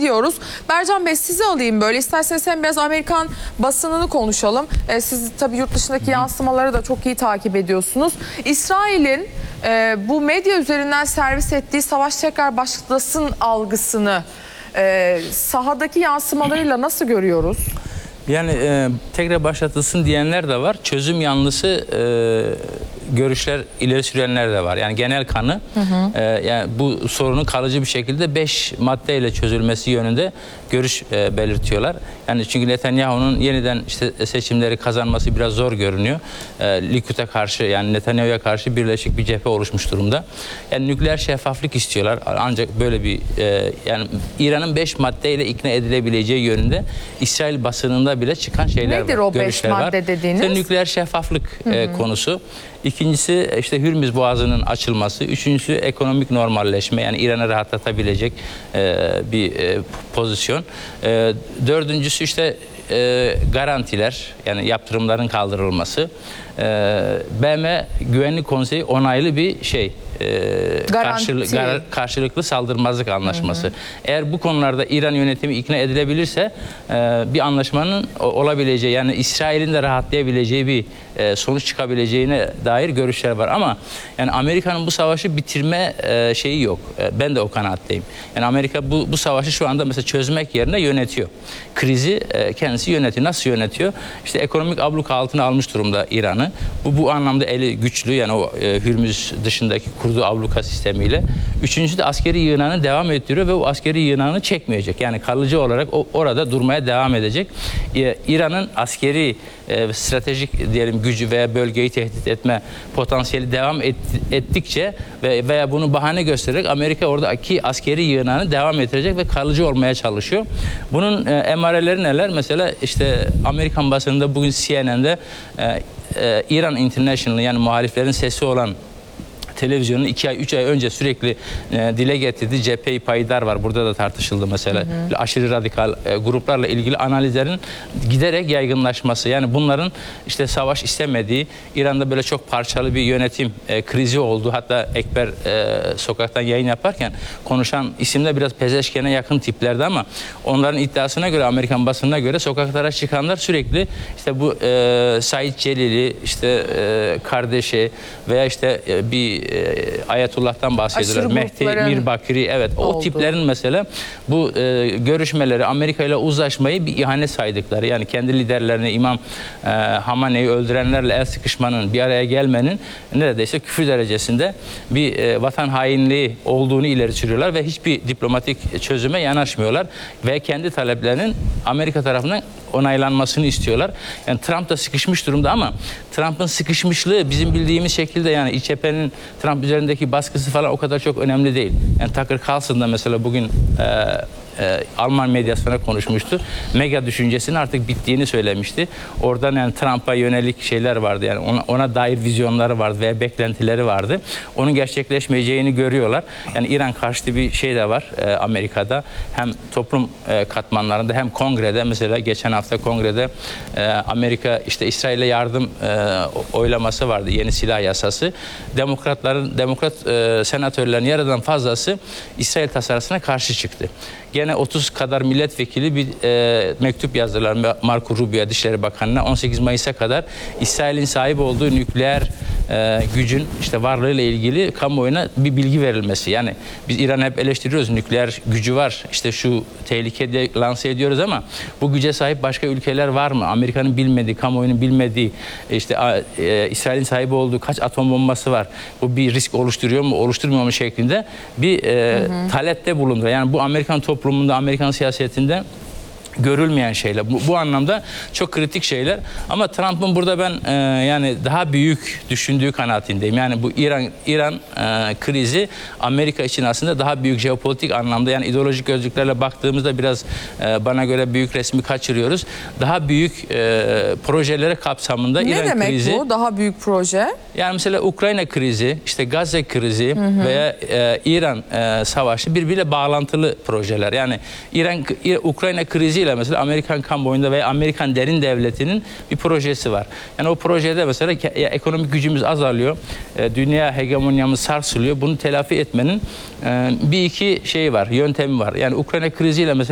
gidiyoruz. Bercan Bey, sizi alayım böyle. İsterseniz hem biraz Amerikan basınını konuşalım. Siz tabii yurt dışındaki yansımaları da çok iyi takip ediyorsunuz. İsrail'in bu medya üzerinden servis ettiği savaş tekrar başlasın algısını sahadaki yansımalarıyla nasıl görüyoruz? Yani tekrar başlatılsın diyenler de var. Çözüm yanlısı görüşler ileri sürenler de var. Yani genel kanı yani bu sorunun kalıcı bir şekilde 5 maddeyle çözülmesi yönünde görüş belirtiyorlar. Yani çünkü Netanyahu'nun yeniden işte seçimleri kazanması biraz zor görünüyor. Likud'e karşı, yani Netanyahu'ya karşı birleşik bir cephe oluşmuş durumda. Yani nükleer şeffaflık istiyorlar. Ancak böyle bir yani İran'ın 5 maddeyle ikna edilebileceği yönünde İsrail basınında bile çıkan şeyler var. Nedir o 5 madde dediğiniz? İşte nükleer şeffaflık konusu. İkincisi işte Hürmüz Boğazı'nın açılması. Üçüncüsü ekonomik normalleşme, yani İran'ı rahatlatabilecek bir pozisyon. Dördüncüsü işte garantiler, yani yaptırımların kaldırılması. BM Güvenlik Konseyi onaylı bir şey. Karşılıklı saldırmazlık anlaşması. Eğer bu konularda İran yönetimi ikna edilebilirse bir anlaşmanın olabileceği, yani İsrail'in de rahatlayabileceği bir sonuç çıkabileceğine dair görüşler var. Ama yani Amerika'nın bu savaşı bitirme şeyi yok. Ben de o kanaatteyim. Yani Amerika bu savaşı şu anda mesela çözmek yerine yönetiyor. Krizi kendisi yönetiyor. Nasıl yönetiyor? İşte ekonomik abluka altına almış durumda İran'ı. Bu anlamda eli güçlü, yani o Hürmüz dışındaki kurduğu abluka sistemiyle. Üçüncüsü de askeri yığınağını devam ettiriyor ve o askeri yığınağını çekmeyecek. Yani kalıcı olarak orada durmaya devam edecek. İran'ın askeri stratejik diyelim gücü veya bölgeyi tehdit etme potansiyeli devam ettikçe veya bunu bahane göstererek Amerika oradaki askeri yığınağını devam ettirecek ve kalıcı olmaya çalışıyor. Bunun emareleri neler? Mesela işte Amerikan basınında bugün CNN'de İran International, yani muhaliflerin sesi olan televizyonun 2 ay 3 ay önce sürekli dile getirdiği cephe-i payidar var. Burada da tartışıldı mesela. Aşırı radikal gruplarla ilgili analizlerin giderek yaygınlaşması. Yani bunların işte savaş istemediği, İran'da böyle çok parçalı bir yönetim krizi oldu. Hatta Ekber sokaktan yayın yaparken konuşan isimde biraz Pezeşken'e yakın tiplerdi ama onların iddiasına göre, Amerikan basınına göre sokaklara çıkanlar sürekli işte bu Said Celili, işte kardeşi veya işte bir Ayetullah'tan bahsediyorlar. Mehdi Mirbakiri, evet, o tiplerin mesela bu görüşmeleri, Amerika ile uzlaşmayı bir ihanet saydıkları, yani kendi liderlerini, İmam Hamane'yi öldürenlerle el sıkışmanın, bir araya gelmenin neredeyse küfür derecesinde bir vatan hainliği olduğunu ileri sürüyorlar ve hiçbir diplomatik çözüme yanaşmıyorlar ve kendi taleplerinin Amerika tarafından onaylanmasını istiyorlar. Yani Trump da sıkışmış durumda ama Trump'ın sıkışmışlığı bizim bildiğimiz şekilde, yani İÇHP'nin Trump üzerindeki baskısı falan o kadar çok önemli değil. Yani Tucker Carlson da mesela bugün Alman medyasına konuşmuştu. Mega düşüncesinin artık bittiğini söylemişti. Oradan yani Trump'a yönelik şeyler vardı. Yani ona dair vizyonları vardı veya beklentileri vardı. Onun gerçekleşmeyeceğini görüyorlar. Yani İran karşıtı bir şey de var Amerika'da. Hem toplum katmanlarında hem kongrede, mesela geçen hafta kongrede Amerika işte İsrail'e yardım oylaması vardı. Yeni silah yasası. Demokrat senatörlerin yarıdan fazlası İsrail tasarısına karşı çıktı. Gene 30 kadar milletvekili bir mektup yazdılar Marco Rubio Dışişleri Bakanı'na. 18 Mayıs'a kadar İsrail'in sahip olduğu nükleer gücün işte varlığıyla ilgili kamuoyuna bir bilgi verilmesi. Yani biz İran'ı hep eleştiriyoruz. Nükleer gücü var. İşte şu tehlikede lanse ediyoruz ama bu güce sahip başka ülkeler var mı? Amerika'nın bilmediği, kamuoyunun bilmediği, işte İsrail'in sahibi olduğu kaç atom bombası var? Bu bir risk oluşturuyor mu, oluşturmuyor mu şeklinde bir talepte bulundu. Yani bu Amerikan toplumunda, Amerikan siyasetinde görülmeyen şeyler. Bu anlamda çok kritik şeyler. Ama Trump'ın burada ben yani daha büyük düşündüğü kanaatindeyim. Yani bu İran krizi Amerika için aslında daha büyük jeopolitik anlamda, yani ideolojik gözlüklerle baktığımızda biraz bana göre büyük resmi kaçırıyoruz. Daha büyük projelere kapsamında İran krizi. Ne demek bu daha büyük proje? Yani mesela Ukrayna krizi, işte Gazze krizi veya İran savaşı birbiriyle bağlantılı projeler. Yani Ukrayna krizi ile mesela Amerikan kamuoyunda veya Amerikan derin devletinin bir projesi var. Yani o projede mesela ekonomik gücümüz azalıyor. Dünya hegemonyamız sarsılıyor. Bunu telafi etmenin bir iki şeyi var, yöntemi var. Yani Ukrayna kriziyle mesela